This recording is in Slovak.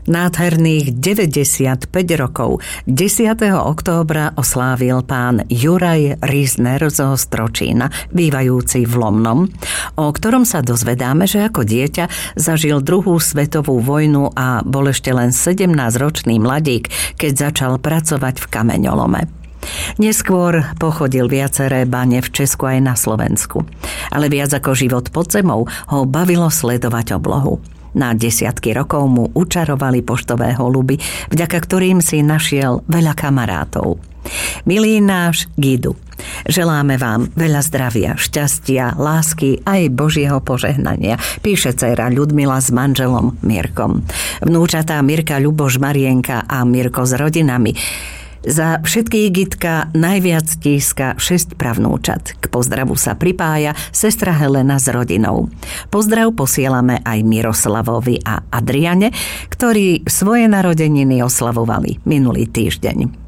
Nádherných 95 rokov 10. októbra oslávil pán Juraj Riesner zo Stročína, bývajúci v Lomnom, o ktorom sa dozvedáme, že ako dieťa zažil druhú svetovú vojnu a bol ešte len 17-ročný mladík, keď začal pracovať v kameňolome. Neskôr pochodil viaceré bane v Česku aj na Slovensku. Ale viac ako život pod zemou ho bavilo sledovať oblohu. Na desiatky rokov mu učarovali poštové holuby, vďaka ktorým si našiel veľa kamarátov. Milý náš Guido, želáme vám veľa zdravia, šťastia, lásky aj Božieho požehnania, píše dcéra Ľudmila s manželom Mirkom. Vnúčatá Mirka, Ľuboš, Marienka a Mirko s rodinami. Za všetkých Gitka najviac tíska 6 pravnúčat. K pozdravu sa pripája sestra Helena s rodinou. Pozdrav posielame aj Miroslavovi a Adriane, ktorí svoje narodeniny oslavovali minulý týždeň.